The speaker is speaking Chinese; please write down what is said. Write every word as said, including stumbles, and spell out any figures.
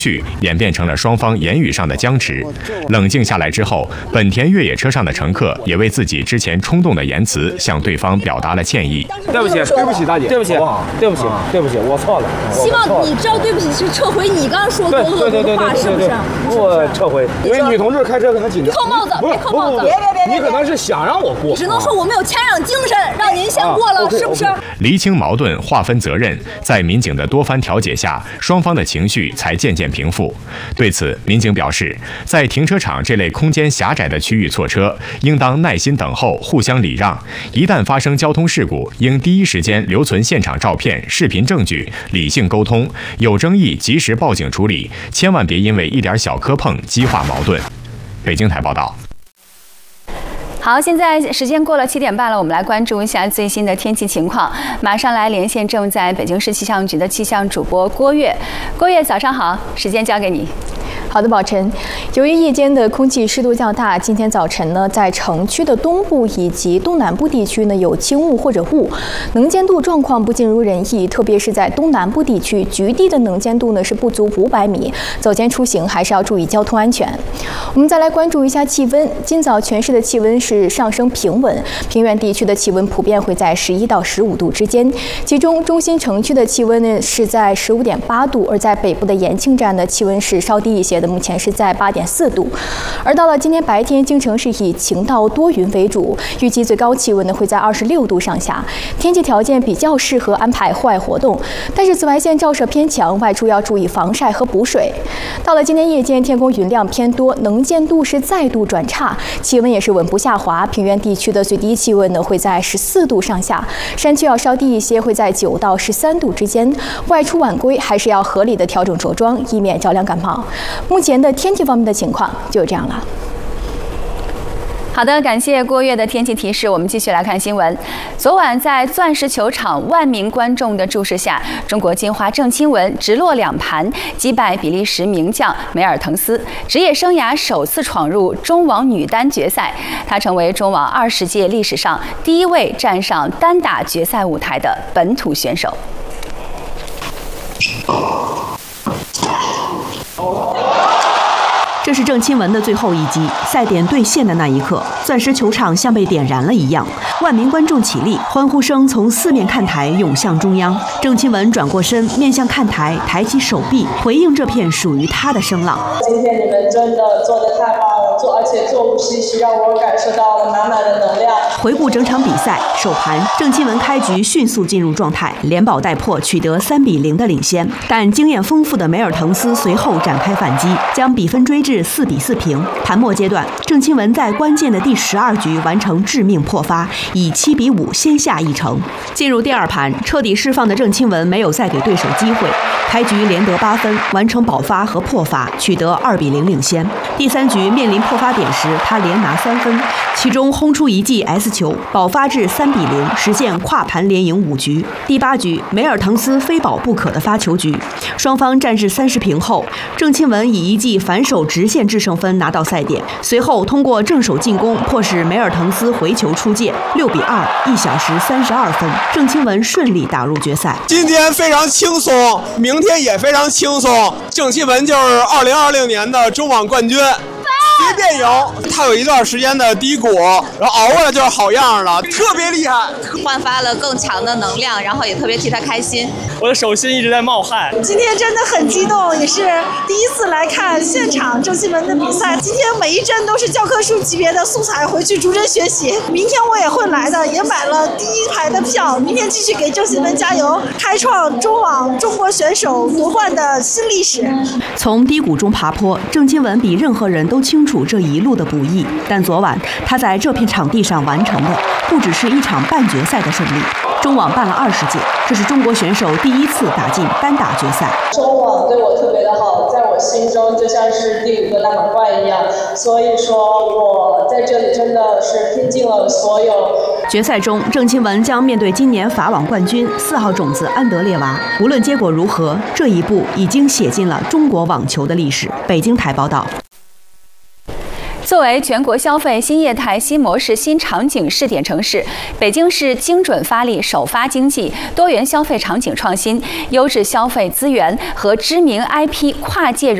绪演变成了双方言语上的僵持。冷静下来之后，本田越野车上的乘客也为自己之前冲动的言辞向对方表达了歉意。 对不起，对不起，大姐，对不起，对不起，对不起，我错了。 希望你知道，对不起是撤回你刚刚说的多恶毒的话，是不是？ 我撤回，因为女同志开车可能紧张。 扣帽子，别扣帽子， 别别别，你可能是想让我过， 只能说我们有谦让精神，让您先过了，是不是？ 厘清矛盾，划分责任，在民警的多番调解下，双方的情绪才渐渐平复。对此，民警表示，在停车场这类空间狭窄的区域错车，应当耐心等候，互相礼让。一旦发生交通事故，应第一时间留存现场照片、视频证据，理性沟通，有争议及时报警处理，千万别因为一点小磕碰激化矛盾。北京台报道。 好，现在时间过了七点半了，我们来关注一下最新的天气情况。马上来连线正在北京市气象局的气象主播郭月。郭月，早上好，时间交给你。 好的，宝晨。由于夜间的空气湿度较大，今天早晨呢，在城区的东部以及东南部地区呢有轻雾或者雾，能见度状况不尽如人意，特别是在东南部地区，局地的能见度呢是不足五百米，走间出行还是要注意交通安全。我们再来关注一下气温，今早全市的气温是上升平稳，平原地区的气温普遍会在十一到十五度之间，其中中心城区的气温呢是在十五点八度，而在北部的延庆站的气温是稍低一些的，目前是在八点四度。而到了今天白天，京城是以晴到多云为主，预计最高气温呢会在二十六度上下，天气条件比较适合安排户外活动，但是紫外线照射偏强，外出要注意防晒和补水。到了今天夜间，天空云量偏多，能见度是再度转差，气温也是稳步下滑，平原地区的最低气温呢会在十四度上下，山区要稍低一些，会在九到十三度之间。外出晚归还是要合理的调整着装，以免着凉感冒。目前的天气方面的情况就这样了。 好的，感谢郭月的天气提示。我们继续来看新闻。昨晚在钻石球场万名观众的注视下，中国金花郑钦文直落两盘击败比利时名将梅尔滕斯，职业生涯首次闯入中网女单决赛。她成为中网二十届历史上第一位站上单打决赛舞台的本土选手。 这是郑钦文的最后一击，赛点兑现的那一刻，钻石球场像被点燃了一样，万名观众起立，欢呼声从四面看台涌向中央。郑钦文转过身，面向看台，抬起手臂，回应这片属于他的声浪。 今天你们真的做得太棒了，做而且做无锡是让我感受到了满满的能量。 回顾整场比赛，首盘郑钦文开局迅速进入状态，连保带破取得三比零的领先，但经验丰富的梅尔滕斯随后展开反击，将比分追至四比四平。盘末阶段，郑钦文在关键的第十二局完成致命破发，以七比五先下一城。进入第二盘，彻底释放的郑钦文没有再给对手机会，开局连得八分，完成保发和破发，取得二比零领先。第三局面临破发点时，他连拿三分，其中轰出一记 S 球，保发至三比零，实现跨盘连赢五局。第八局，梅尔滕斯非保不可的发球局，双方战至三十平后，郑钦文以一记反手直线制胜分拿到赛点，随后通过正手进攻迫使梅尔滕斯回球出界，六比二，一小时三十二分，郑钦文顺利打入决赛。 今天非常轻松，明天也非常轻松，郑钦文就是二零二零年的中网冠军。随便赢，他有一段时间的低谷，然后熬过来就是好样了，特别厉害， 焕发了更强的能量，然后也特别替他开心。 我的手心一直在冒汗， 今天真的很激动，也是第一次来看现场郑钦文的比赛。今天每一帧都是教科书级别的素材，回去逐帧学习。明天我也会来的，也买了第一排的票，明天继续给郑钦文加油，开创中网中国选手夺冠的新历史。 从低谷中爬坡，郑钦文比任何人都清楚这一路的不易，但昨晚他在这片场地上完成的不只是一场半决赛的胜利。中网办了二十届，这是中国选手第一次打进单打决赛。 中网对我特别的好，在我心中就像是第五个大满贯一样，所以说我在这里真的是拼尽了所有。 决赛中，郑钦文将面对今年法网冠军四号种子安德烈娃。无论结果如何，这一步已经写进了中国网球的历史。北京台报道。 作为全国消费新业态新模式新场景试点城市，北京市精准发力首发经济、多元消费场景创新、优质消费资源和知名 I P 跨界融